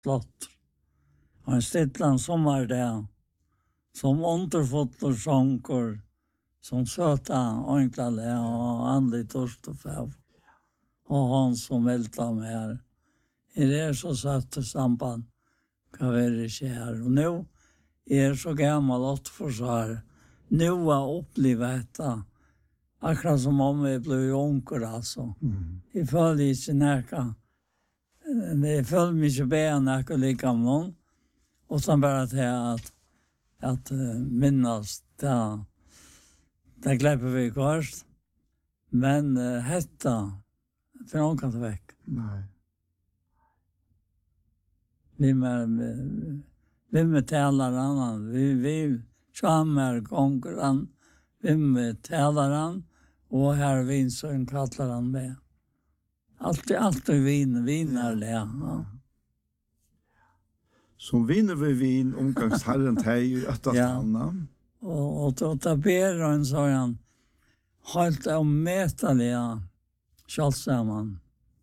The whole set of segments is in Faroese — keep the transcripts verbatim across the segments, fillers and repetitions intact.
flott. Og en stitlan sommardag, som underfotter sånger, som søta enklare og andlig torst og fæv. Og han som velta med her. I det er så søtt samband, hva være ikke her. Og nå er så gammel åtte forsvar. Nå har jeg opplevd dette. Akkurat som om jeg ble unger, altså. Mm. Jeg føler ikke nækka. Jeg føler meg ikke bedre nækka like om noen. Og så bare til at, at uh, minnes det. Det glipper vi først. Men uh, hetta, for noen kan ta vekk. Nei. Vi med, vi med talerne, vi, vi kommer konkurren, vi med talerne, og her vinsøen kattler han med. Alltid, alltid vin, viner det, ja. Som viner vi vin, omgangsherren teg i øtterstanna. Ja. Og, og, og da ber han, så han, helt ommetelige kjølsamann.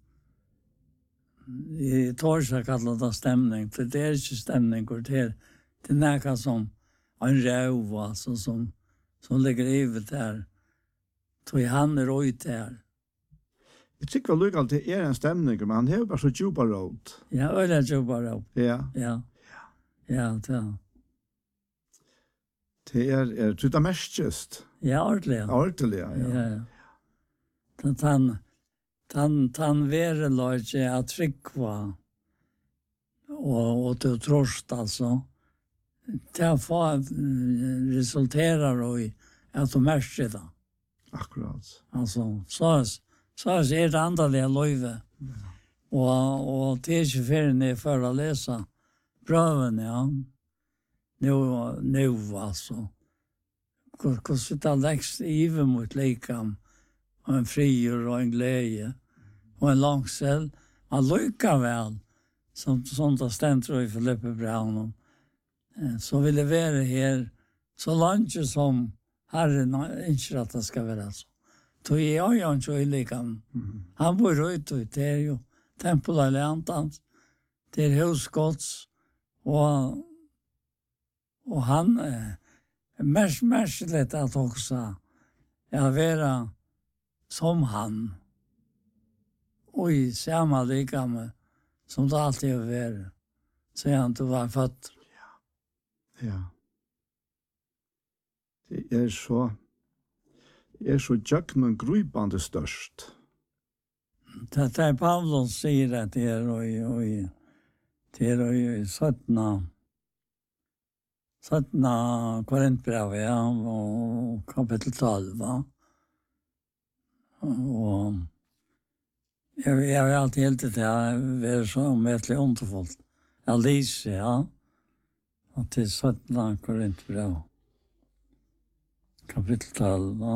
I torsdag kallar det stemning, for det er ikke stemning, det er, det er noe som en røv, altså, som, som ligger i det her. Så han er ut her. Jeg tykker vel ikke alltid er en stemning, men han har bare så djupa råd. Ja, øyne djupa råd. Ja. Ja, ja, ja. Det er, er det er mestjest. Ja, ordentlig. Ordentlig, ja. Ja, ja. Den, den, den, den være løyde er tryggva, og, og til trost, altså. Det resulterer i at du merker det. Akkurat. Altså, så, så er det andalige løyve. Ja. Og, og det er ikke ferdig for å lese prøven, ja. Nu, nu, altså. Hvordan det lekst ive mot likam, og en frier og en glede, og en langsel. Man lykker vel, som, som det stender i Filippe Braun. Så vil det være her, så langt som Herren ikke at det skal være så. Så jeg har jo ikke likam. Han bor ut, og det er jo tempel av lantans, det er husgods, og Og han er mest merkelig at også jeg være som han. Og i samme likame som det alltid har vært. Så han du var født. Ja. Ja. Det er så det er så jøkken grubande størst. Det er Paulus sier at det er og i det er og i syttende Sattna Korintbrev, ja, og kapitel tolv, va? Og jeg, jeg har alltid helt til at jeg er så omvettelig underfullt. Jeg lyser, ja, og til Sattna Korintbrev, kapitel tolv, va?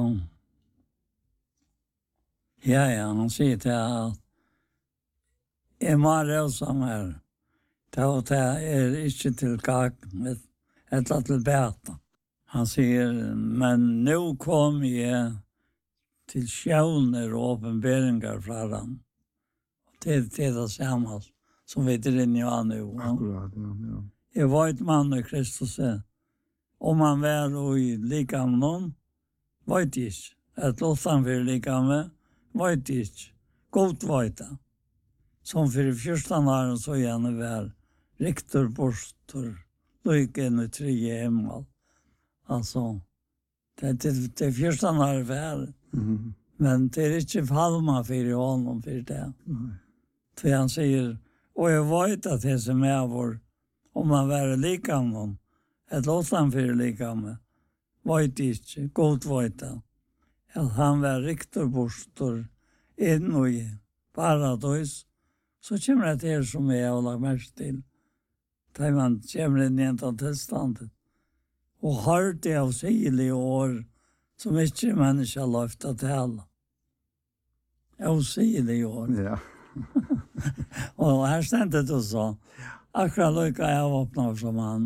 Ja, ja, han sier til at jeg må røse meg her, det er ikke til gagn, Etter til beta. Han sier, men nå kom jeg til sjøvner og åpenberinger fra han. Det, det er det samme som vi er inne i han nå. Akkurat, ja, ja. Jeg var et mann i Kristus. Om han var i like med noen, vet jeg ikke. Et låttanfyr like med, vet jeg ikke. Godt vet jeg. Som for første år så gjerne var riktor borster, Lyken og tre himmel. Altså, det, det, det er første han har vært. Mm-hmm. Men det er ikke falma for i honom for det. Mm. For han sier, og jeg vet at det som er vår, om man være like av noen, et låttan for like av meg, vet ikke, godt vet det. At han var riktig bostor inn og i paradis, så kommer det til som jeg har lagt mest til. Da man kommer inn i en tilstandet. Og har det av sigelige år som ikke mennesker har løft å tale. Av sigelige år. Ja. Og her stendte det så. Akkurat lykka jeg åpnet som han.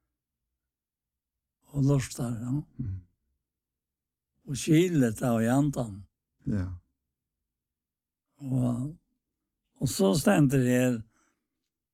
Og lustar, ja. Mm. Og kylet av jantan. Ja. Og, og så stendte det her